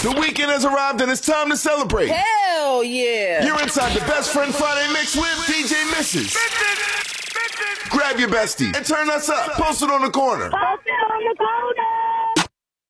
The weekend has arrived and it's time to celebrate. Hell yeah. You're inside the Best Friend Friday Mix with DJ Mrs. Grab your bestie and turn us up. Post it on the corner. Post it on the corner.